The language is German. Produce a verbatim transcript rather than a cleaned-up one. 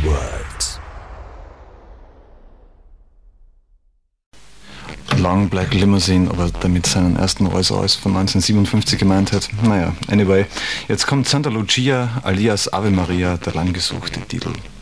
Words. Long Black Limousine, aber damit seinen ersten Rolls-Royce von neunzehnhundertsiebenundfünfzig gemeint hat. Naja, anyway. Jetzt kommt Santa Lucia alias Ave Maria, der langgesuchte Titel.